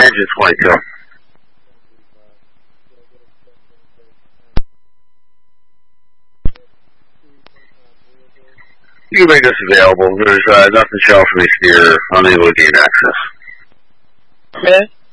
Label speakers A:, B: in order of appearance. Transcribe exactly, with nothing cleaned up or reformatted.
A: Engine twenty-two. You can make this available. There's uh, nothing showing from me here. Unable to gain access.
B: Okay.